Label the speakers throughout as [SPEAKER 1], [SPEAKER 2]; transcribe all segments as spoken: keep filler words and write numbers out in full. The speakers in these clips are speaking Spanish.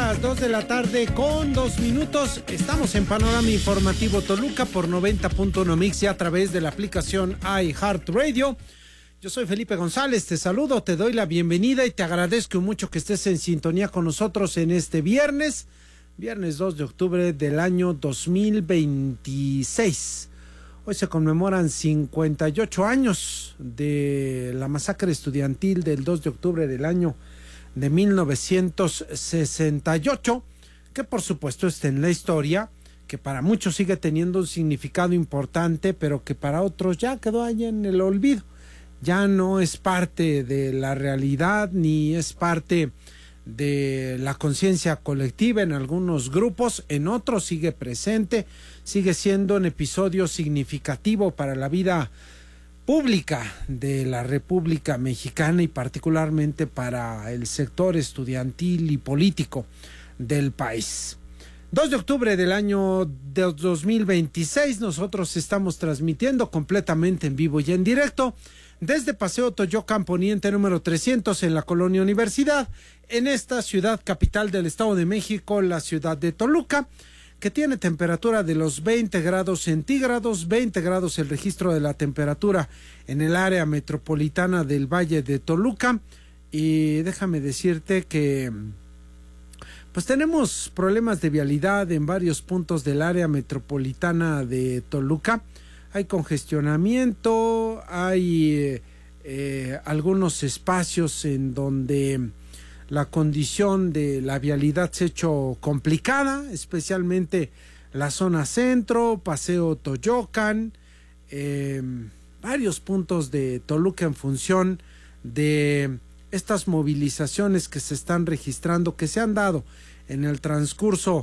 [SPEAKER 1] las dos de la tarde con dos minutos. Estamos en Panorama Informativo Toluca por noventa punto uno Mix y a través de la aplicación iHeartRadio. Yo soy Felipe González, te saludo, te doy la bienvenida y te agradezco mucho que estés en sintonía con nosotros en este viernes, viernes dos de octubre del año dos mil veintiséis. Hoy se conmemoran cincuenta y ocho años de la masacre estudiantil del dos de octubre del año de mil novecientos sesenta y ocho, que por supuesto está en la historia, que para muchos sigue teniendo un significado importante, pero que para otros ya quedó allá en el olvido. Ya no es parte de la realidad ni es parte de la conciencia colectiva en algunos grupos, en otros sigue presente, sigue siendo un episodio significativo para la vida pública de la República Mexicana y particularmente para el sector estudiantil y político del país. dos de octubre del año de dos mil veintiséis, nosotros estamos transmitiendo completamente en vivo y en directo desde Paseo Toyocan Poniente número trescientos en la Colonia Universidad, en esta ciudad capital del Estado de México, la ciudad de Toluca, que tiene temperatura de los veinte grados centígrados, veinte grados el registro de la temperatura en el área metropolitana del Valle de Toluca. Y déjame decirte que pues tenemos problemas de vialidad en varios puntos del área metropolitana de Toluca. Hay congestionamiento, hay eh, eh, algunos espacios en donde la condición de la vialidad se ha hecho complicada, especialmente la zona centro, Paseo Toyocan, eh, varios puntos de Toluca en función de estas movilizaciones que se están registrando, que se han dado en el transcurso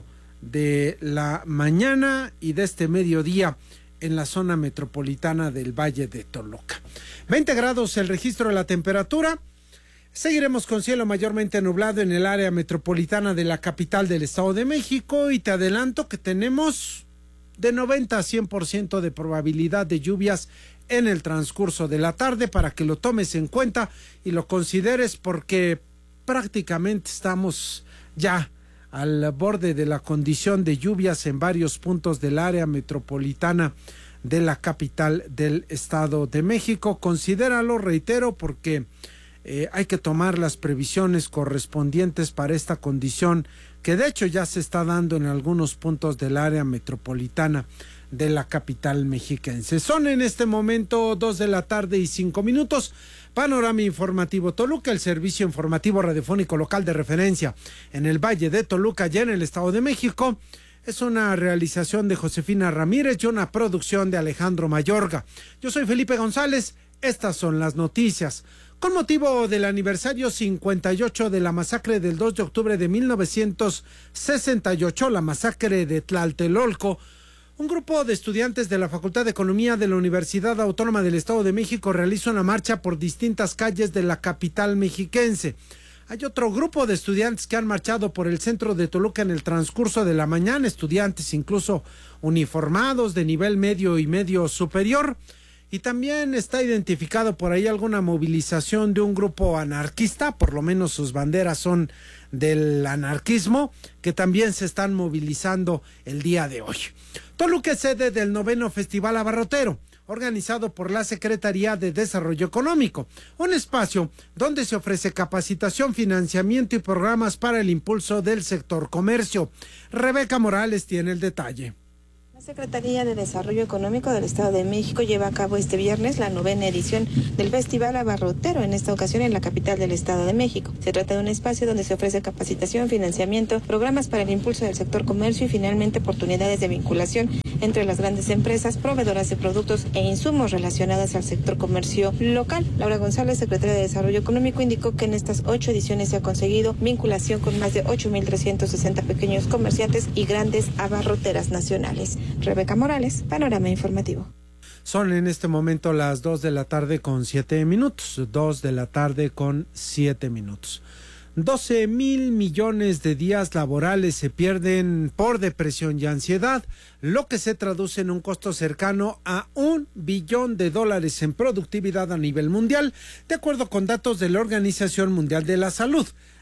[SPEAKER 1] de la mañana y de este mediodía en la zona metropolitana del Valle de Toluca. veinte grados el registro de la temperatura. Seguiremos con cielo mayormente nublado en el área metropolitana de la capital del Estado de México y te adelanto que tenemos de noventa a cien por ciento de probabilidad de lluvias en el transcurso de la tarde para que lo tomes en cuenta y lo consideres porque prácticamente estamos ya al borde de la condición de lluvias en varios puntos del área metropolitana de la capital del Estado de México. Considéralo, reitero, porque Eh, hay que tomar las previsiones correspondientes para esta condición que de hecho ya se está dando en algunos puntos del área metropolitana de la capital mexiquense. Son en este momento dos de la tarde y cinco minutos. Panorama Informativo Toluca, el servicio informativo radiofónico local de referencia en el Valle de Toluca y en el Estado de México. Es una realización de Josefina Ramírez y una producción de Alejandro Mayorga. Yo soy Felipe González. Estas son las noticias. Con motivo del aniversario cincuenta y ocho de la masacre del dos de octubre de mil novecientos sesenta y ocho, la masacre de Tlatelolco, un grupo de estudiantes de la Facultad de Economía de la Universidad Autónoma del Estado de México realiza una marcha por distintas calles de la capital mexiquense. Hay otro grupo de estudiantes que han marchado por el centro de Toluca en el transcurso de la mañana, estudiantes incluso uniformados de nivel medio y medio superior. Y también está identificado por ahí alguna movilización de un grupo anarquista, por lo menos sus banderas son del anarquismo, que también se están movilizando el día de hoy. Toluca es sede del noveno Festival Abarrotero, organizado por la Secretaría de Desarrollo Económico, un espacio donde se ofrece capacitación, financiamiento y programas para el impulso del sector comercio. Rebeca Morales tiene el detalle.
[SPEAKER 2] La Secretaría de Desarrollo Económico del Estado de México lleva a cabo este viernes la novena edición del Festival Abarrotero, en esta ocasión en la capital del Estado de México. Se trata de un espacio donde se ofrece capacitación, financiamiento, programas para el impulso del sector comercio y finalmente oportunidades de vinculación entre las grandes empresas proveedoras de productos e insumos relacionadas al sector comercio local. Laura González, secretaria de Desarrollo Económico, indicó que en estas ocho ediciones se ha conseguido vinculación con más de ocho mil trescientos sesenta pequeños comerciantes y grandes abarroteras nacionales. Rebeca Morales, Panorama Informativo.
[SPEAKER 1] Son en este momento las dos de la tarde con siete minutos, dos de la tarde con siete minutos. doce mil millones de días laborales se pierden por depresión y ansiedad, lo que se traduce en un costo cercano a un billón de dólares en productividad a nivel mundial, de acuerdo con datos de la Organización Mundial de la Salud.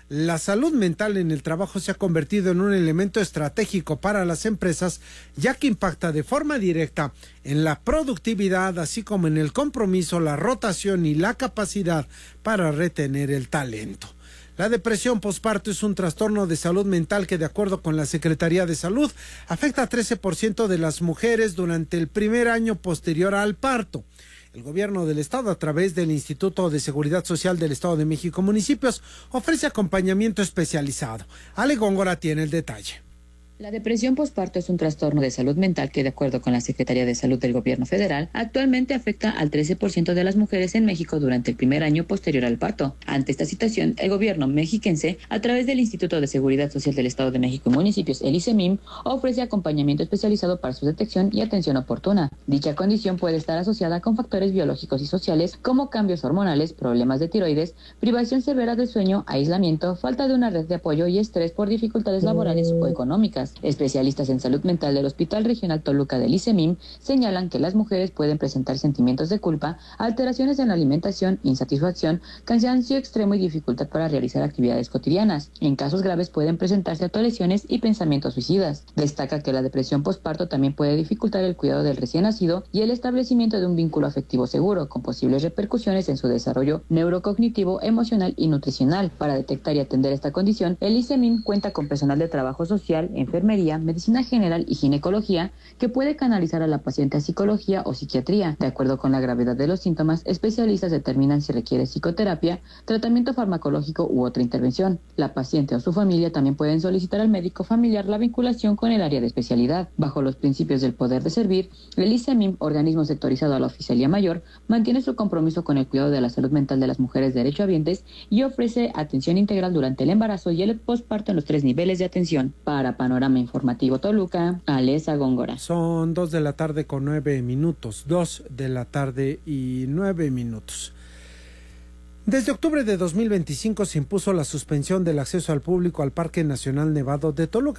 [SPEAKER 1] la salud mental en el trabajo se ha convertido en un elemento estratégico para las empresas, ya que impacta de forma directa en la productividad, así como en el compromiso, la rotación y la capacidad para retener el talento. La depresión posparto es un trastorno de salud mental que, de acuerdo con la Secretaría de Salud, afecta a trece por ciento de las mujeres durante el primer año posterior al parto. El gobierno del estado, a través del Instituto de Seguridad Social del Estado de México Municipios, ofrece acompañamiento especializado. Ale Góngora tiene el detalle.
[SPEAKER 3] La depresión posparto es un trastorno de salud mental que, de acuerdo con la Secretaría de Salud del Gobierno Federal, actualmente afecta al trece por ciento de las mujeres en México durante el primer año posterior al parto. Ante esta situación, el gobierno mexiquense, a través del Instituto de Seguridad Social del Estado de México y Municipios, el ICEMIM, ofrece acompañamiento especializado para su detección y atención oportuna. Dicha condición puede estar asociada con factores biológicos y sociales como cambios hormonales, problemas de tiroides, privación severa del sueño, aislamiento, falta de una red de apoyo y estrés por dificultades laborales o económicas. Especialistas en salud mental del Hospital Regional Toluca del ICEMIM señalan que las mujeres pueden presentar sentimientos de culpa, alteraciones en la alimentación, insatisfacción, cansancio extremo y dificultad para realizar actividades cotidianas. En casos graves pueden presentarse autolesiones y pensamientos suicidas. Destaca que la depresión posparto también puede dificultar el cuidado del recién nacido y el establecimiento de un vínculo afectivo seguro, con posibles repercusiones en su desarrollo neurocognitivo, emocional y nutricional. Para detectar y atender esta condición, el ICEMIM cuenta con personal de trabajo social, enfermería, medicina general y ginecología que puede canalizar a la paciente a psicología o psiquiatría. De acuerdo con la gravedad de los síntomas, especialistas determinan si requiere psicoterapia, tratamiento farmacológico u otra intervención. La paciente o su familia también pueden solicitar al médico familiar la vinculación con el área de especialidad. Bajo los principios del poder de servir, el ICEMIM, organismo sectorizado a la Oficialía Mayor, mantiene su compromiso con el cuidado de la salud mental de las mujeres derechohabientes y ofrece atención integral durante el embarazo y el posparto en los tres niveles de atención. Para Panorama Informativo Toluca, Alesa Góngora.
[SPEAKER 1] Son dos de la tarde con nueve minutos, dos de la tarde y nueve minutos. Desde octubre de dos mil veinticinco se impuso la suspensión del acceso al público al Parque Nacional Nevado de Toluca,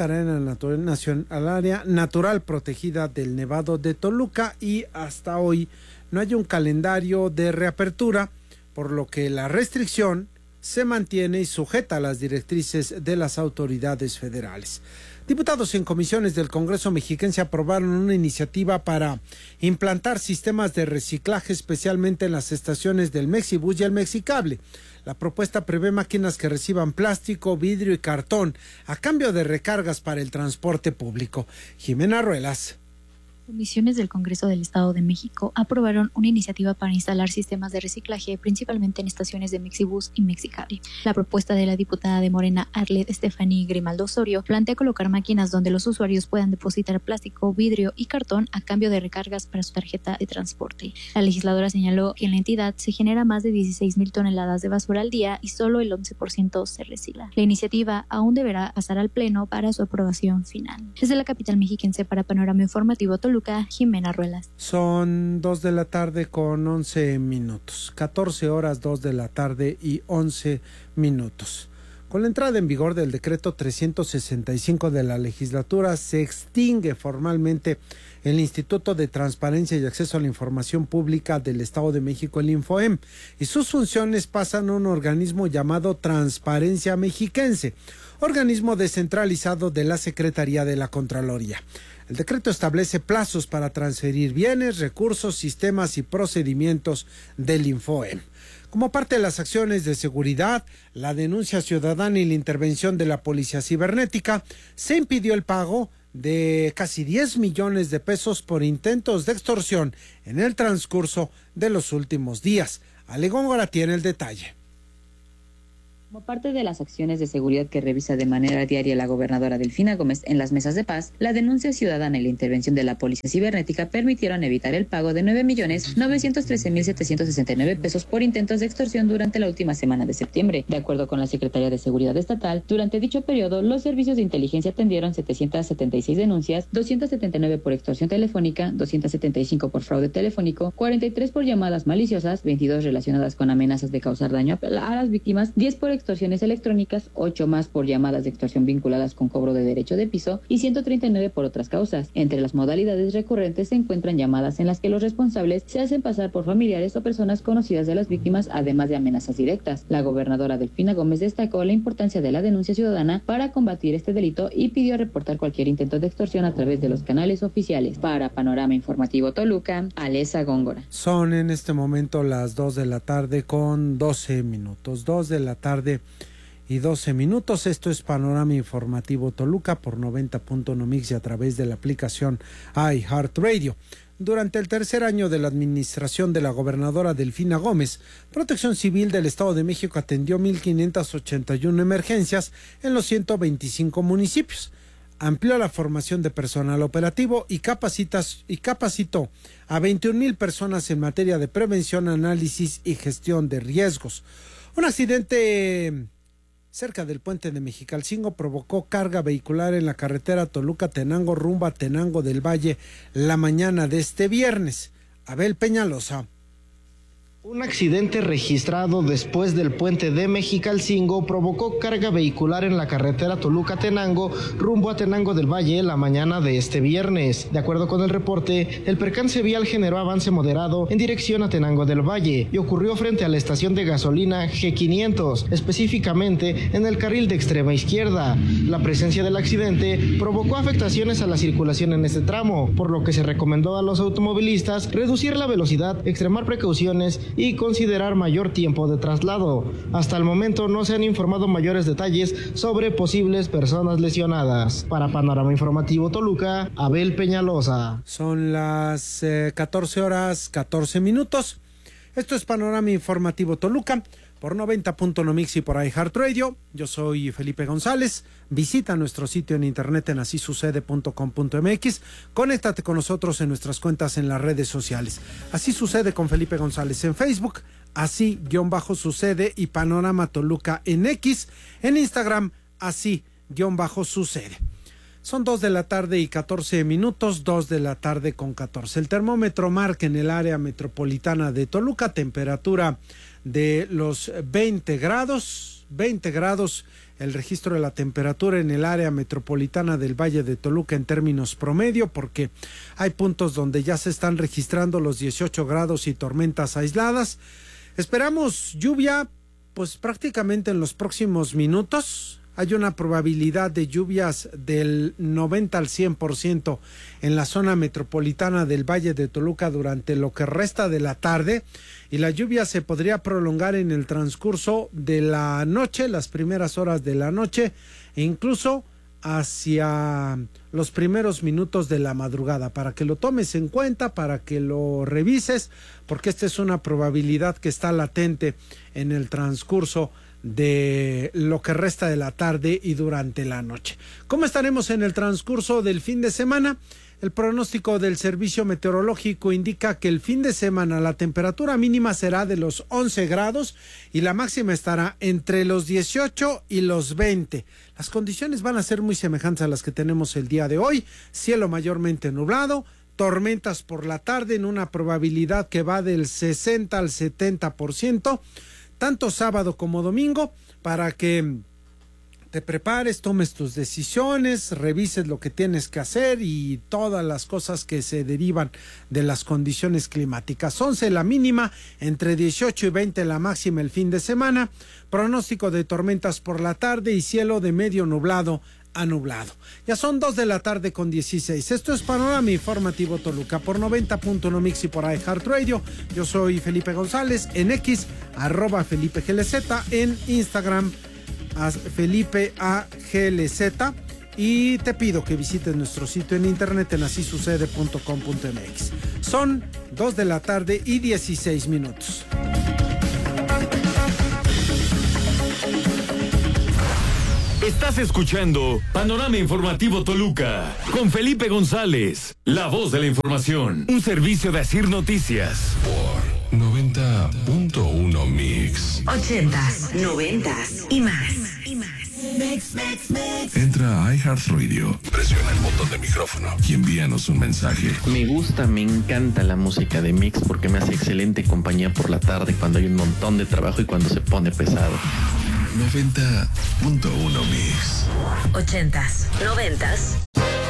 [SPEAKER 1] al área natural protegida del Nevado de Toluca, y hasta hoy no hay un calendario de reapertura, por lo que la restricción se mantiene y sujeta a las directrices de las autoridades federales. Diputados en comisiones del Congreso mexiquense aprobaron una iniciativa para implantar sistemas de reciclaje, especialmente en las estaciones del Mexibus y el Mexicable. La propuesta prevé máquinas que reciban plástico, vidrio y cartón a cambio de recargas para el transporte público. Jimena Ruelas.
[SPEAKER 4] Comisiones del Congreso del Estado de México aprobaron una iniciativa para instalar sistemas de reciclaje, principalmente en estaciones de Mexibus y Mexicable. La propuesta de la diputada de Morena, Arlet Stephanie Grimaldo Osorio, plantea colocar máquinas donde los usuarios puedan depositar plástico, vidrio y cartón a cambio de recargas para su tarjeta de transporte. La legisladora señaló que en la entidad se genera más de dieciséis mil toneladas de basura al día y solo el once por ciento se recicla. La iniciativa aún deberá pasar al Pleno para su aprobación final. Desde la capital mexiquense, para Panorama Informativo Toluca, Jimena Ruelas.
[SPEAKER 1] Son dos de la tarde con once minutos, catorce horas, dos de la tarde y once minutos. Con la entrada en vigor del decreto trescientos sesenta y cinco de la legislatura, se extingue formalmente el Instituto de Transparencia y Acceso a la Información Pública del Estado de México, el INFOEM, y sus funciones pasan a un organismo llamado Transparencia Mexiquense, organismo descentralizado de la Secretaría de la Contraloría. El decreto establece plazos para transferir bienes, recursos, sistemas y procedimientos del INFOEM. Como parte de las acciones de seguridad, la denuncia ciudadana y la intervención de la Policía Cibernética, se impidió el pago de casi diez millones de pesos por intentos de extorsión en el transcurso de los últimos días. Ale Góngora tiene el detalle.
[SPEAKER 3] Como parte de las acciones de seguridad que revisa de manera diaria la gobernadora Delfina Gómez en las mesas de paz, la denuncia ciudadana y la intervención de la Policía Cibernética permitieron evitar el pago de nueve millones novecientos trece mil setecientos sesenta y nueve pesos por intentos de extorsión durante la última semana de septiembre. De acuerdo con la Secretaría de Seguridad Estatal, durante dicho periodo, los servicios de inteligencia atendieron setecientos setenta y seis denuncias, doscientos setenta y nueve por extorsión telefónica, doscientos setenta y cinco por fraude telefónico, cuarenta y tres por llamadas maliciosas, veintidós relacionadas con amenazas de causar daño a las víctimas, diez por extorsión extorsiones electrónicas, ocho más por llamadas de extorsión vinculadas con cobro de derecho de piso y ciento treinta y nueve por otras causas. Entre las modalidades recurrentes se encuentran llamadas en las que los responsables se hacen pasar por familiares o personas conocidas de las víctimas, además de amenazas directas. La gobernadora Delfina Gómez destacó la importancia de la denuncia ciudadana para combatir este delito y pidió reportar cualquier intento de extorsión a través de los canales oficiales. Para Panorama Informativo Toluca, Alesa Góngora.
[SPEAKER 1] Son en este momento las dos de la tarde con doce minutos. dos de la tarde y doce minutos. Esto es Panorama Informativo Toluca por noventa punto uno Mix y a través de la aplicación iHeartRadio. Durante el tercer año de la administración de la gobernadora Delfina Gómez, Protección Civil del Estado de México atendió mil quinientas ochenta y una emergencias en los ciento veinticinco municipios. Amplió la formación de personal operativo y, capacitas, y capacitó a veintiún mil personas en materia de prevención, análisis y gestión de riesgos. Un accidente cerca del puente de Mexicalcingo provocó carga vehicular en la carretera Toluca-Tenango rumbo a Tenango del Valle la mañana de este viernes. Abel Peñalosa.
[SPEAKER 5] Un accidente registrado después del puente de Mexicalcingo provocó carga vehicular en la carretera Toluca-Tenango rumbo a Tenango del Valle la mañana de este viernes. De acuerdo con el reporte, el percance vial generó avance moderado en dirección a Tenango del Valle y ocurrió frente a la estación de gasolina G quinientos, específicamente en el carril de extrema izquierda. La presencia del accidente provocó afectaciones a la circulación en este tramo, por lo que se recomendó a los automovilistas reducir la velocidad, extremar precauciones y considerar mayor tiempo de traslado. Hasta el momento no se han informado mayores detalles sobre posibles personas lesionadas. Para Panorama Informativo Toluca, Abel Peñalosa.
[SPEAKER 1] Son las eh, catorce horas catorce minutos. Esto es Panorama Informativo Toluca por noventa punto uno Mix y por iHeartRadio. Yo soy Felipe González. Visita nuestro sitio en internet en así sucede punto com punto mx. Conéctate con nosotros en nuestras cuentas en las redes sociales. Así Sucede con Felipe González en Facebook, así guión bajo sucede y Panorama Toluca en X, en Instagram, así guión bajo sucede. Son dos de la tarde y catorce minutos, dos de la tarde con catorce. El termómetro marca en el área metropolitana de Toluca temperatura de los veinte grados, veinte grados, el registro de la temperatura en el área metropolitana del Valle de Toluca en términos promedio, porque hay puntos donde ya se están registrando los dieciocho grados y tormentas aisladas. Esperamos lluvia, pues prácticamente en los próximos minutos. Hay una probabilidad de lluvias del noventa al cien por ciento en la zona metropolitana del Valle de Toluca durante lo que resta de la tarde, y la lluvia se podría prolongar en el transcurso de la noche, las primeras horas de la noche, e incluso hacia los primeros minutos de la madrugada, para que lo tomes en cuenta, para que lo revises, porque esta es una probabilidad que está latente en el transcurso de lo que resta de la tarde y durante la noche. ¿Cómo estaremos en el transcurso del fin de semana? El pronóstico del Servicio Meteorológico indica que el fin de semana la temperatura mínima será de los once grados y la máxima estará entre los dieciocho y los veinte. Las condiciones van a ser muy semejantes a las que tenemos el día de hoy. Cielo mayormente nublado, tormentas por la tarde en una probabilidad que va del sesenta al setenta por ciento. Tanto sábado como domingo, para que te prepares, tomes tus decisiones, revises lo que tienes que hacer y todas las cosas que se derivan de las condiciones climáticas. once la mínima, entre dieciocho y veinte la máxima el fin de semana. Pronóstico de tormentas por la tarde y cielo de medio nublado a nublado. Ya son dos de la tarde con dieciséis. Esto es Panorama Informativo Toluca por noventa punto uno Mix y por iHeartRadio. Yo soy Felipe González en X, arroba Felipe G L Z, en Instagram, Felipe A G L Z, y te pido que visites nuestro sitio en internet en así sucede punto com punto mx. Son dos de la tarde y dieciséis minutos.
[SPEAKER 6] Estás escuchando Panorama Informativo Toluca con Felipe González, la voz de la información, un servicio de Asir Noticias.
[SPEAKER 7] Por noventa punto uno Mix.
[SPEAKER 8] Ochentas, noventas y más. Y más. Mix, mix, mix.
[SPEAKER 7] Entra a iHeartRadio, presiona el botón de micrófono y envíanos un mensaje.
[SPEAKER 9] Me gusta, me encanta la música de Mix porque me hace excelente compañía por la tarde cuando hay un montón de trabajo y cuando se pone pesado.
[SPEAKER 7] noventa punto uno Mix.
[SPEAKER 8] Ochentas, noventas.